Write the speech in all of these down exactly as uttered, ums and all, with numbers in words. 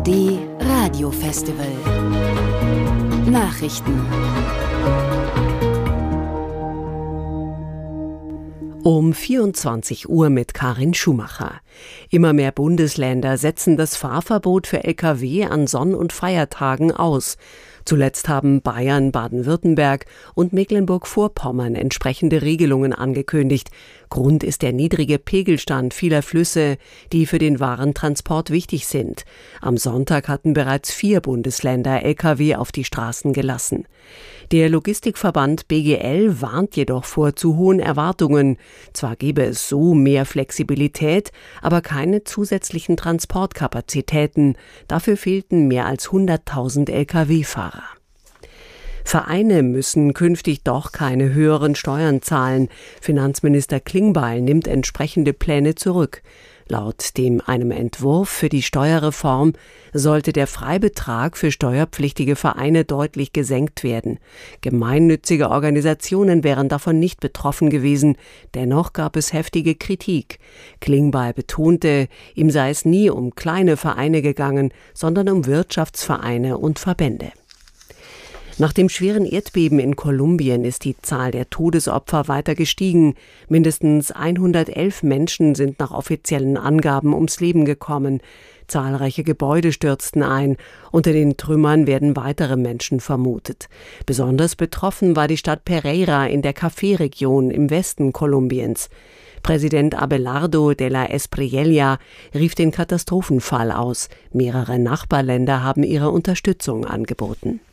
D Radiofestival. Nachrichten. Um vierundzwanzig Uhr mit Karin Schumacher. Immer mehr Bundesländer setzen das Fahrverbot für L K W an Sonn- und Feiertagen aus. Zuletzt haben Bayern, Baden-Württemberg und Mecklenburg-Vorpommern entsprechende Regelungen angekündigt. Grund ist der niedrige Pegelstand vieler Flüsse, die für den Warentransport wichtig sind. Am Sonntag hatten bereits vier Bundesländer L K W auf die Straßen gelassen. Der Logistikverband B G L warnt jedoch vor zu hohen Erwartungen. Zwar gebe es so mehr Flexibilität, aber keine zusätzlichen Transportkapazitäten. Dafür fehlten mehr als hunderttausend L K W-Fahrer. Vereine müssen künftig doch keine höheren Steuern zahlen. Finanzminister Klingbeil nimmt entsprechende Pläne zurück. Laut dem einem Entwurf für die Steuerreform sollte der Freibetrag für steuerpflichtige Vereine deutlich gesenkt werden. Gemeinnützige Organisationen wären davon nicht betroffen gewesen. Dennoch gab es heftige Kritik. Klingbeil betonte, ihm sei es nie um kleine Vereine gegangen, sondern um Wirtschaftsvereine und Verbände. Nach dem schweren Erdbeben in Kolumbien ist die Zahl der Todesopfer weiter gestiegen. Mindestens hundertelf Menschen sind nach offiziellen Angaben ums Leben gekommen. Zahlreiche Gebäude stürzten ein. Unter den Trümmern werden weitere Menschen vermutet. Besonders betroffen war die Stadt Pereira in der Café-Region im Westen Kolumbiens. Präsident Abelardo de la Espriella rief den Katastrophenfall aus. Mehrere Nachbarländer haben ihre Unterstützung angeboten.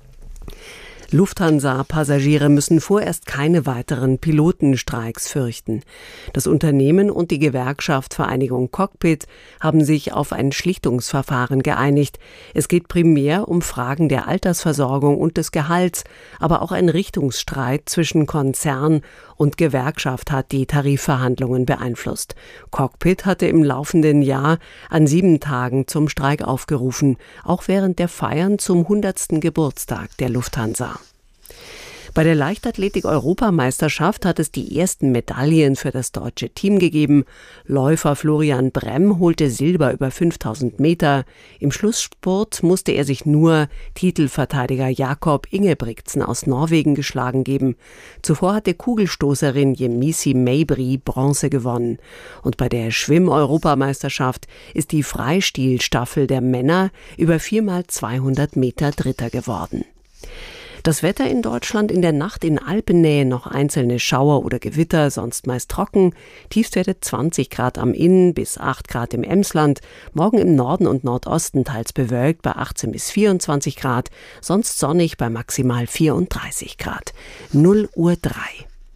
Lufthansa-Passagiere müssen vorerst keine weiteren Pilotenstreiks fürchten. Das Unternehmen und die Gewerkschaft Vereinigung Cockpit haben sich auf ein Schlichtungsverfahren geeinigt. Es geht primär um Fragen der Altersversorgung und des Gehalts, aber auch ein Richtungsstreit zwischen Konzern und Gewerkschaft hat die Tarifverhandlungen beeinflusst. Cockpit hatte im laufenden Jahr an sieben Tagen zum Streik aufgerufen, auch während der Feiern zum hundertsten Geburtstag der Lufthansa. Bei der Leichtathletik-Europameisterschaft hat es die ersten Medaillen für das deutsche Team gegeben. Läufer Florian Bremm holte Silber über fünftausend Meter. Im Schlussspurt musste er sich nur Titelverteidiger Jakob Ingebrigtsen aus Norwegen geschlagen geben. Zuvor hatte Kugelstoßerin Yemisi Mabry Bronze gewonnen. Und bei der Schwimm-Europameisterschaft ist die Freistilstaffel der Männer über vier mal zweihundert Meter Dritter geworden. Das Wetter in Deutschland: in der Nacht in Alpennähe noch einzelne Schauer oder Gewitter, sonst meist trocken. Tiefstwerte zwanzig Grad am Inn bis acht Grad im Emsland. Morgen im Norden und Nordosten teils bewölkt bei achtzehn bis vierundzwanzig Grad. Sonst sonnig bei maximal vierunddreißig Grad. null Uhr drei.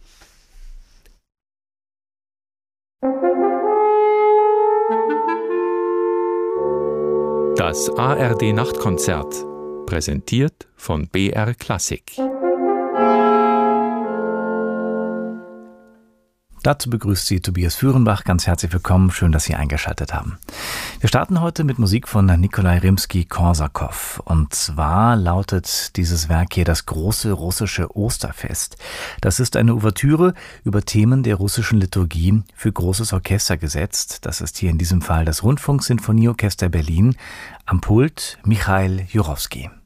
Das A R D-Nachtkonzert. Präsentiert von B R Klassik. Dazu begrüßt Sie Tobias Führenbach. Ganz herzlich willkommen. Schön, dass Sie eingeschaltet haben. Wir starten heute mit Musik von Nikolai Rimski-Korsakow. Und zwar lautet dieses Werk hier das große russische Osterfest. Das ist eine Ouvertüre über Themen der russischen Liturgie für großes Orchester gesetzt. Das ist hier in diesem Fall das Rundfunksinfonieorchester Berlin. Am Pult Michail Jurowski.